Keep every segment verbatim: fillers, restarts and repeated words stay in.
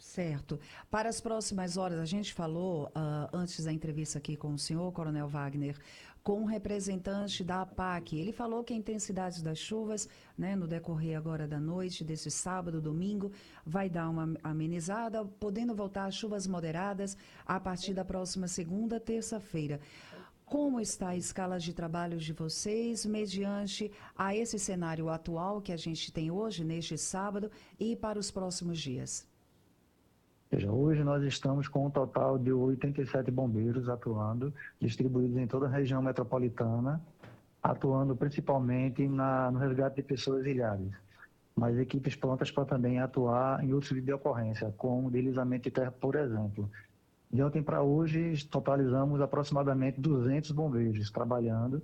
Certo. Para as próximas horas, a gente falou, ah, antes da entrevista aqui com o senhor, Coronel Wagner, com um representante da APAC. Ele falou que a intensidade das chuvas, né, no decorrer agora da noite, desse sábado, domingo, vai dar uma amenizada, podendo voltar a chuvas moderadas a partir da próxima segunda, terça-feira. Como está a escala de trabalhos de vocês, mediante a esse cenário atual que a gente tem hoje, neste sábado, e para os próximos dias? Veja, hoje nós estamos com um total de oitenta e sete bombeiros atuando, distribuídos em toda a região metropolitana, atuando principalmente na, no resgate de pessoas ilhadas, mas equipes prontas para também atuar em outros tipos de ocorrência, como deslizamento de terra, por exemplo. De ontem para hoje, totalizamos aproximadamente duzentos bombeiros trabalhando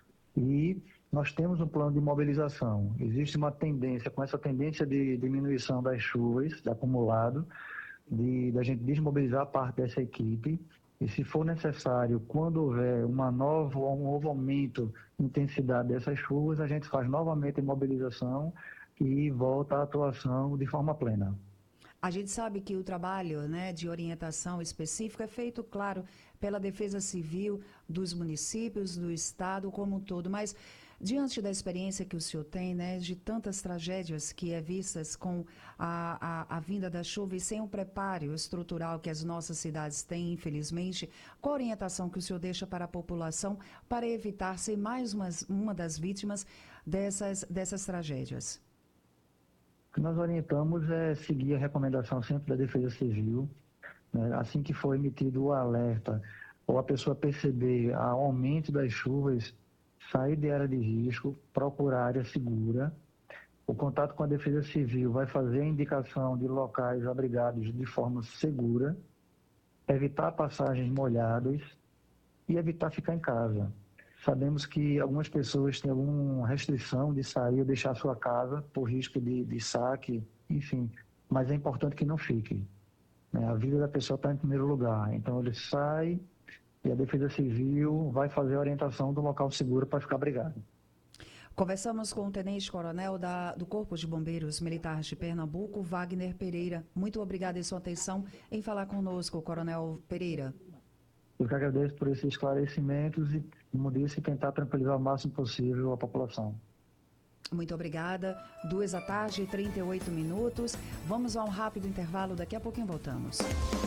e nós temos um plano de mobilização. Existe uma tendência, com essa tendência de diminuição das chuvas, de acumulado, de da gente desmobilizar parte dessa equipe e, se for necessário, quando houver uma nova, um novo aumento de intensidade dessas chuvas, a gente faz novamente a mobilização e volta à atuação de forma plena. A gente sabe que o trabalho, né, de orientação específica é feito, claro, pela Defesa Civil dos municípios, do Estado como um todo, mas diante da experiência que o senhor tem, né, de tantas tragédias que é vistas com a, a, a vinda da chuva e sem o preparo estrutural que as nossas cidades têm, infelizmente, qual a orientação que o senhor deixa para a população para evitar ser mais uma, uma das vítimas dessas, dessas tragédias? O que nós orientamos é seguir a recomendação sempre da Defesa Civil, né? Assim que for emitido o alerta ou a pessoa perceber o aumento das chuvas, sair de área de risco, procurar área segura. O contato com a Defesa Civil vai fazer a indicação de locais abrigados de forma segura, evitar passagens molhadas e evitar ficar em casa. Sabemos que algumas pessoas têm alguma restrição de sair ou deixar a sua casa por risco de, de saque, enfim, mas é importante que não fique, né? A vida da pessoa está em primeiro lugar, então ele sai e a Defesa Civil vai fazer a orientação do local seguro para ficar abrigado. Conversamos com o tenente-coronel da, do Corpo de Bombeiros Militares de Pernambuco, Wagner Pereira. Muito obrigada pela sua atenção em falar conosco, Coronel Pereira. Eu que agradeço por esses esclarecimentos e, como disse, tentar tranquilizar o máximo possível a população. Muito obrigada. Duas da tarde e trinta e oito minutos. Vamos a um rápido intervalo, daqui a pouquinho voltamos.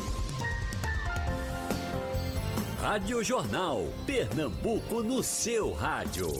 Rádio Jornal, Pernambuco no seu rádio.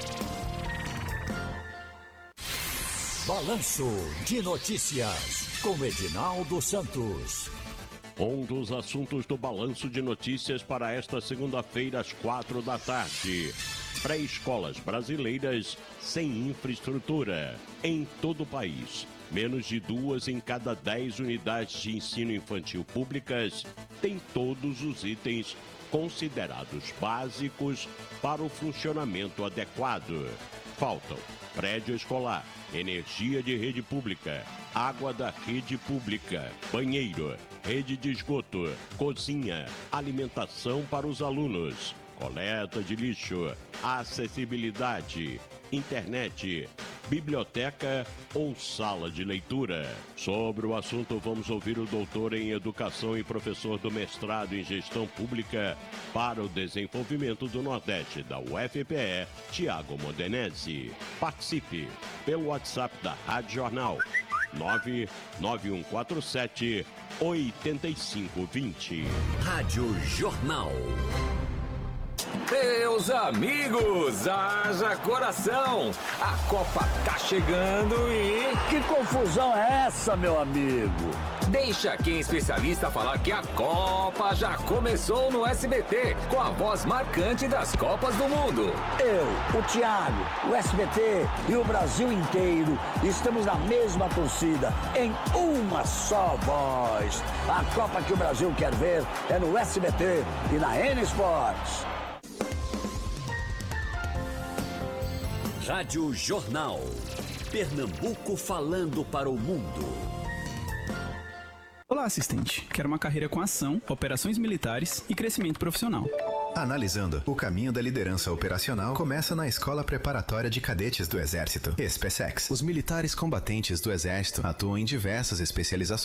Balanço de Notícias, com Edinaldo Santos. Um dos assuntos do Balanço de Notícias para esta segunda-feira, às quatro da tarde. Pré-escolas brasileiras sem infraestrutura em todo o país. Menos de duas em cada dez unidades de ensino infantil públicas têm todos os itens considerados básicos para o funcionamento adequado. Faltam prédio escolar, energia de rede pública, água da rede pública, banheiro, rede de esgoto, cozinha, alimentação para os alunos, coleta de lixo, acessibilidade, internet, biblioteca ou sala de leitura. Sobre o assunto, vamos ouvir o doutor em Educação e professor do mestrado em Gestão Pública para o Desenvolvimento do Nordeste da U F P E, Tiago Modenese. Participe pelo WhatsApp da Rádio Jornal, nove nove um quatro sete, oito cinco dois zero. Rádio Jornal. Meus amigos, haja coração! A Copa tá chegando e... Que confusão é essa, meu amigo? Deixa quem é especialista falar que a Copa já começou no S B T, com a voz marcante das Copas do Mundo. Eu, o Thiago, o S B T e o Brasil inteiro estamos na mesma torcida, em uma só voz. A Copa que o Brasil quer ver é no S B T e na N Sports. Rádio Jornal. Pernambuco falando para o mundo. Olá, assistente. Quero uma carreira com ação, operações militares e crescimento profissional. Analisando, o caminho da liderança operacional começa na Escola Preparatória de Cadetes do Exército, ESPESEX. Os militares combatentes do Exército atuam em diversas especializações